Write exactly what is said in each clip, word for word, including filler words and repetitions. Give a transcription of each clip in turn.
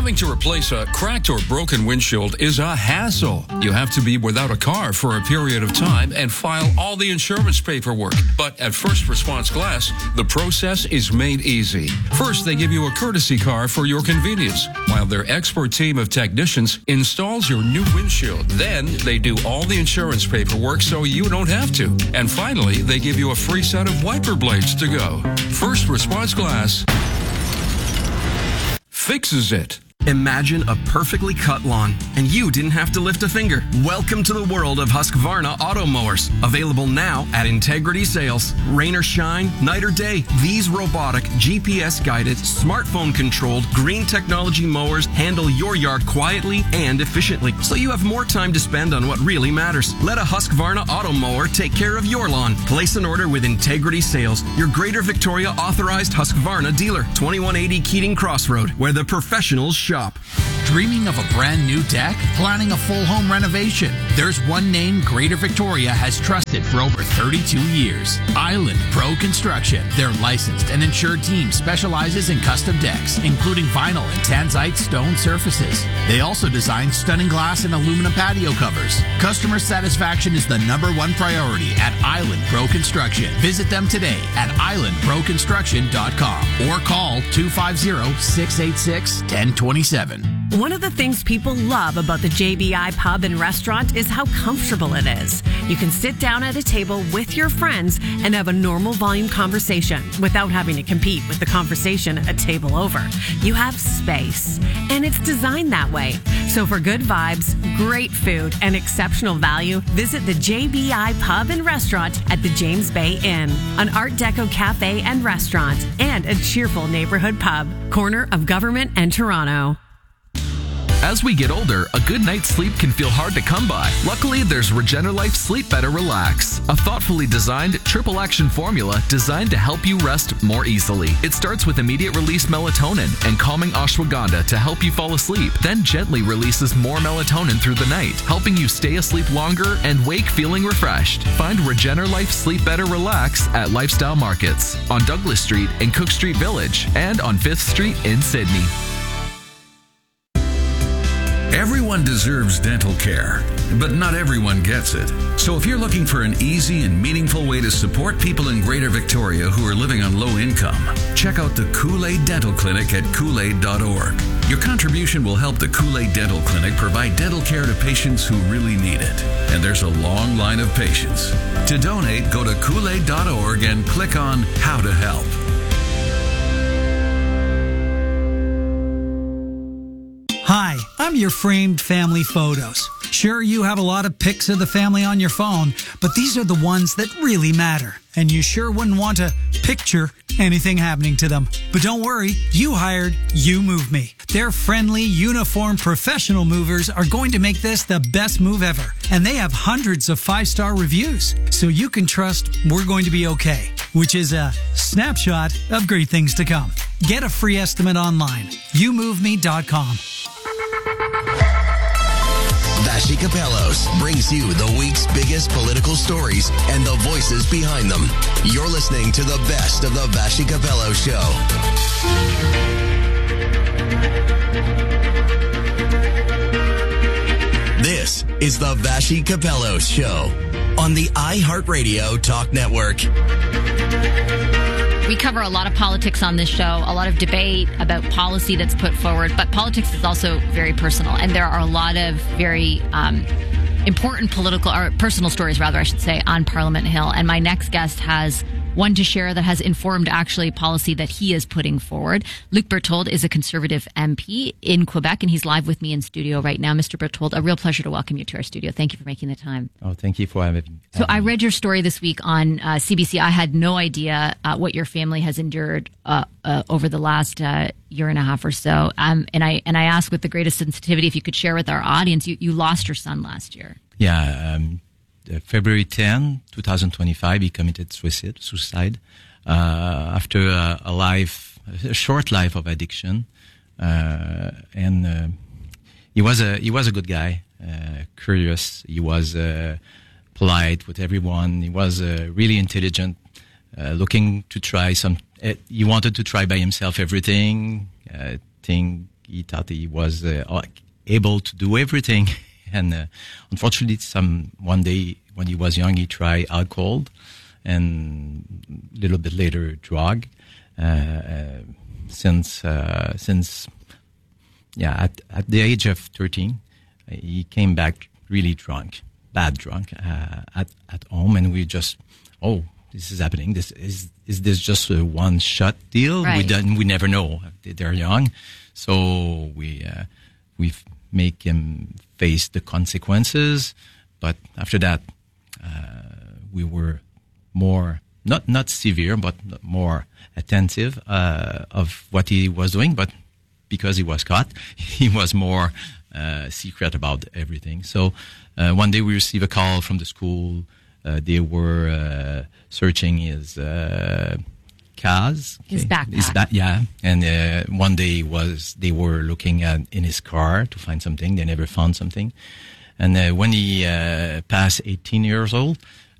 Having to replace a cracked or broken windshield is a hassle. You have to be without a car for a period of time and file all the insurance paperwork. But at First Response Glass, the process is made easy. First, they give you a courtesy car for your convenience, while their expert team of technicians installs your new windshield. Then, they do all the insurance paperwork so you don't have to. And finally, they give you a free set of wiper blades to go. First Response Glass fixes it. Imagine a perfectly cut lawn, and you didn't have to lift a finger. Welcome to the world of Husqvarna auto mowers. Available now at Integrity Sales. Rain or shine, night or day, these robotic, G P S-guided, smartphone-controlled, green technology mowers handle your yard quietly and efficiently, so you have more time to spend on what really matters. Let a Husqvarna auto mower take care of your lawn. Place an order with Integrity Sales, your Greater Victoria authorized Husqvarna dealer. twenty-one eighty Keating Crossroad, where the professionals shop. Dreaming of a brand new deck? Planning a full home renovation? There's one name Greater Victoria has trusted for over thirty-two years. Island Pro Construction. Their licensed and insured team specializes in custom decks, including vinyl and tanzite stone surfaces. They also design stunning glass and aluminum patio covers. Customer satisfaction is the number one priority at Island Pro Construction. Visit them today at island pro construction dot com or call two five zero, six eight six, one zero two seven. One of the things people love about the J B I Pub and Restaurant is how comfortable it is. You can sit down at a table with your friends and have a normal volume conversation without having to compete with the conversation a table over. You have space, and it's designed that way. So for good vibes, great food, and exceptional value, visit the J B I Pub and Restaurant at the James Bay Inn, an Art Deco cafe and restaurant, and a cheerful neighborhood pub, corner of Government and Toronto. As we get older, a good night's sleep can feel hard to come by. Luckily, there's Regenerlife Sleep Better Relax, a thoughtfully designed triple action formula designed to help you rest more easily. It starts with immediate release melatonin and calming ashwagandha to help you fall asleep, then gently releases more melatonin through the night, helping you stay asleep longer and wake feeling refreshed. Find Regenerlife Sleep Better Relax at Lifestyle Markets on Douglas Street in Cook Street Village and on fifth Street in Sydney. Everyone deserves dental care, but not everyone gets it. So if you're looking for an easy and meaningful way to support people in Greater Victoria who are living on low income, check out the Kool-Aid Dental Clinic at kool aid dot org. Your contribution will help the Kool-Aid Dental Clinic provide dental care to patients who really need it. And there's a long line of patients. To donate, go to kool aid dot org and click on How to Help. Hi, I'm your framed family photos. Sure, you have a lot of pics of the family on your phone, but these are the ones that really matter. And you sure wouldn't want to picture anything happening to them. But don't worry, you hired You Move Me. Their friendly, uniformed, professional movers are going to make this the best move ever. And they have hundreds of five-star reviews, so you can trust we're going to be okay, which is a snapshot of great things to come. Get a free estimate online, you move me dot com. Vassy Kapelos brings you the week's biggest political stories and the voices behind them. You're listening to the best of the Vassy Kapelos Show. This is the Vassy Kapelos Show on the iHeartRadio Talk Network. We cover a lot of politics on this show, a lot of debate about policy that's put forward, but politics is also very personal, and there are a lot of very um, important political or personal stories, rather, I should say, on Parliament Hill. And my next guest has one to share that has informed actually policy that he is putting forward. Luc Berthold is a Conservative M P in Quebec, and he's live with me in studio right now. Mister Berthold, a real pleasure to welcome you to our studio. Thank you for making the time. Oh, thank you for having me. So I read your story this week on uh, C B C. I had no idea uh, what your family has endured uh, uh, over the last uh, year and a half or so. Um, and I and I asked with the greatest sensitivity if you could share with our audience. You, you lost your son last year. Yeah. Um, Uh, February tenth, twenty twenty-five, he committed suicide, suicide uh, after uh, a life, a short life of addiction. Uh, and uh, he was a he was a good guy, uh, curious. He was uh, polite with everyone. He was uh, really intelligent, uh, looking to try some. Uh, he wanted to try by himself everything. Uh, think he thought he was uh, able to do everything. And uh, unfortunately, some one day when he was young, he tried alcohol, and a little bit later, drug. Uh, uh, since uh, since yeah, at at the age of thirteen, he came back really drunk, bad drunk, uh, at at home, and we just oh. This is happening. This is is this just a one shot deal? Right. We don't. We never know. They're young, so we uh, we make him face the consequences. But after that, uh, we were more not not severe, but more attentive uh, of what he was doing. But because he was caught, he was more uh, secret about everything. So uh, one day we received a call from the school. Uh, they were uh, searching his uh, cars, okay. his backpack. His ba- yeah, and uh, one day was they were looking at in his car to find something. They never found something, and uh, when he uh, passed eighteen years old,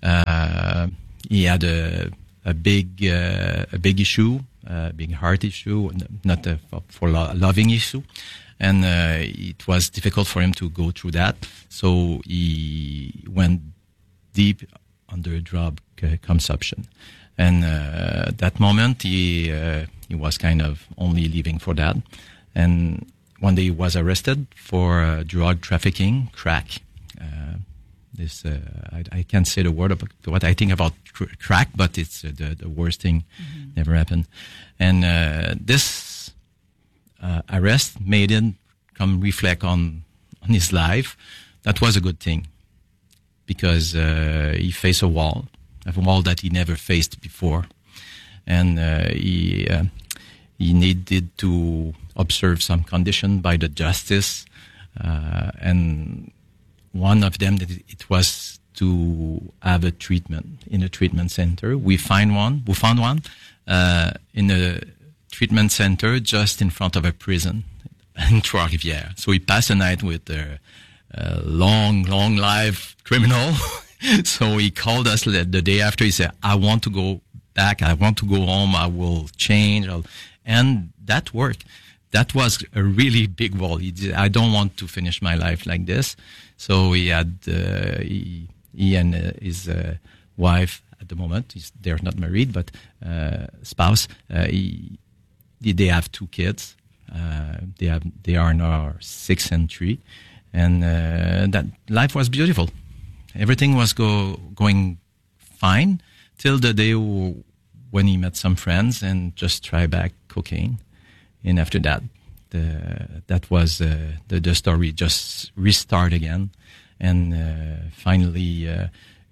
uh, he had a a big uh, a big issue, a big heart issue, not a for lo- loving issue. And uh, it was difficult for him to go through that, so he went deep under drug uh, consumption. And uh, that moment, he uh, he was kind of only living for that. And one day he was arrested for uh, drug trafficking, crack. Uh, this uh, I, I can't say the word about what I think about tr- crack, but it's uh, the, the worst thing mm-hmm. never happened. And uh, this uh, arrest made him come reflect on on his life. That was a good thing. Because uh, he faced a wall, a wall that he never faced before, and uh, he uh, he needed to observe some condition by the justice, uh, and one of them that it was to have a treatment in a treatment center. We find one, we found one uh, in a treatment center just in front of a prison in Trois-Rivières. So he passed the night with the. Uh, long, long life criminal. So he called us the day after. He said, I want to go back. I want to go home. I will change. I'll, and that worked. That was a really big wall. He did, I don't want to finish my life like this. So he had, uh, he, he and uh, his uh, wife at the moment, he's, they're not married, but uh, spouse, uh, he, they have two kids. Uh, they have, they are now six and three. And uh, that life was beautiful. Everything was go, going fine till the day w- when he met some friends and just tried back cocaine. And after that, the, that was uh, the, the story just restart again. And uh, finally, uh,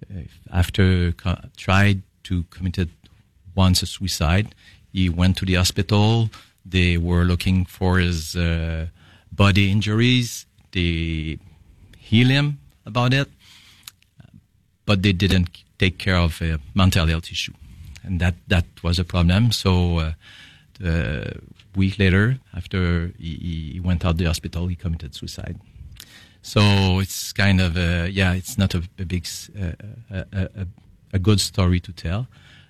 after co- tried to committed once a suicide, he went to the hospital. They were looking for his uh, body injuries. They heal him about it, but they didn't take care of a mental health issue, and that, that was a problem. So uh, a week later, after he, he went out of the hospital, he committed suicide. So it's kind of a, yeah, it's not a, a big, uh, a, a, a good story to tell,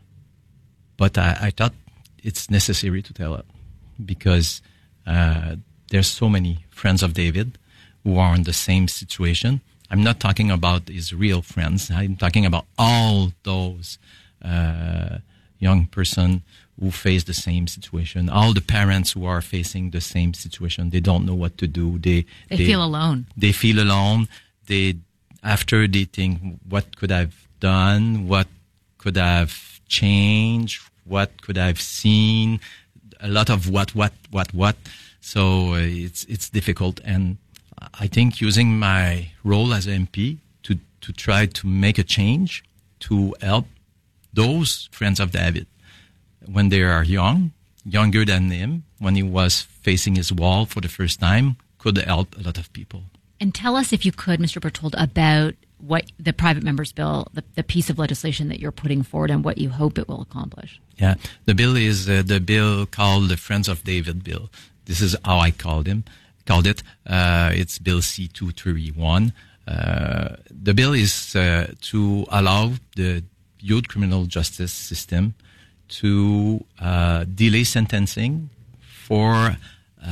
but I, I thought it's necessary to tell it because uh, there's so many friends of David who are in the same situation. I'm not talking about his real friends. I'm talking about all those uh, young person who face the same situation. All the parents who are facing the same situation. They don't know what to do. They they, they feel alone. They feel alone. They after they think, what could I've done? What could I've changed? What could I've seen? A lot of what, what, what, what. So uh, it's it's difficult, and I think using my role as an M P to, to try to make a change, to help those friends of David when they are young, younger than him, when he was facing his wall for the first time, could help a lot of people. And tell us, if you could, Mister Berthold, about what the private members bill, the, the piece of legislation that you're putting forward and what you hope it will accomplish. Yeah, the bill is uh, the bill called the Friends of David bill. This is how I called him. Called it. Uh, it's Bill C two thirty-one. Uh, the bill is uh, to allow the youth criminal justice system to uh, delay sentencing for uh,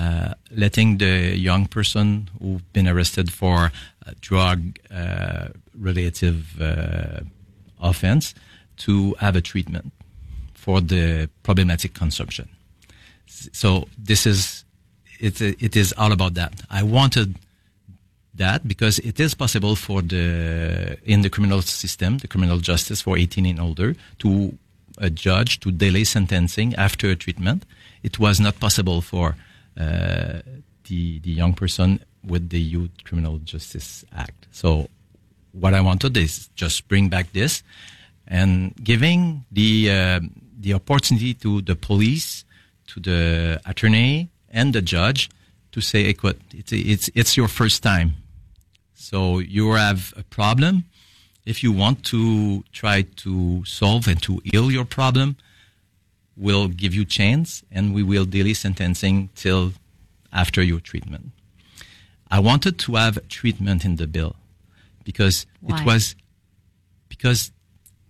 letting the young person who've been arrested for uh, drug uh, relative uh, offense to have a treatment for the problematic consumption. So this is it. It is all about that. I wanted that because it is possible for the in the criminal system, the criminal justice for eighteen and older, to a judge to delay sentencing after a treatment. It was not possible for uh, the the young person with the Youth Criminal Justice Act. So what I wanted is just bring back this and giving the uh, the opportunity to the police, to the attorney and the judge to say, "Écoute, it's it's it's your first time, so you have a problem. If you want to try to solve and to heal your problem, we'll give you chance, and we will delay sentencing till after your treatment." I wanted to have treatment in the bill because Why? it was because